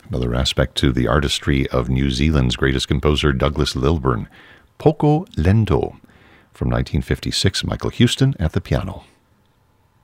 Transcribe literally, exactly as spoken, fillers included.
Another aspect to the artistry of New Zealand's greatest composer, Douglas Lilburn. Poco Lento from nineteen fifty-six, Michael Houston at the piano.